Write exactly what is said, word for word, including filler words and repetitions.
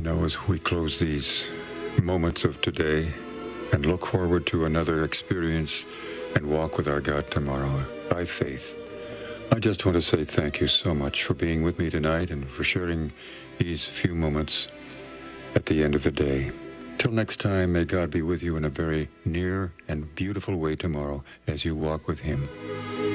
know, as we close these moments of today and look forward to another experience and walk with our God tomorrow by faith, I just want to say thank you so much for being with me tonight and for sharing these few moments at the end of the day. Till next time, may God be with you in a very near and beautiful way tomorrow as you walk with Him.